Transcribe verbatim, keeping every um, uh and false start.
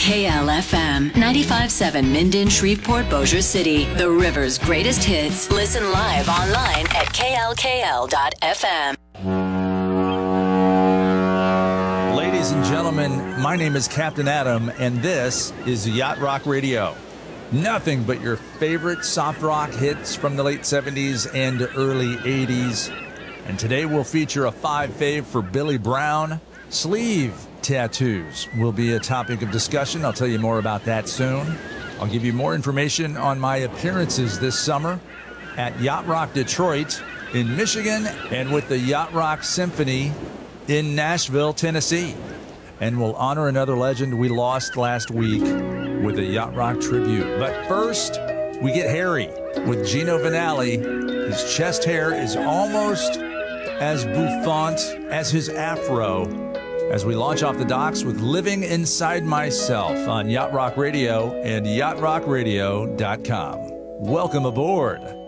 K L F M, ninety-five point seven Minden, Shreveport, Bossier City. The river's greatest hits. Listen live online at K L K L dot F M. Ladies and gentlemen, my name is Captain Adam, and this is Yacht Rock Radio. Nothing but your favorite soft rock hits from the late seventies and early eighties. And today we'll feature a five fave for Billy Brown. Sleeve tattoos will be a topic of discussion. I'll tell you more about that soon. I'll give you more information on my appearances this summer at Yacht Rock Detroit in Michigan and with the Yacht Rock Symphony in Nashville, Tennessee. And we'll honor another legend we lost last week with a Yacht Rock tribute. But first, we get hairy with Gino Vanelli. His chest hair is almost as bouffant as his afro as we launch off the docks with Living Inside Myself on Yacht Rock Radio and yacht rock radio dot com. Welcome aboard.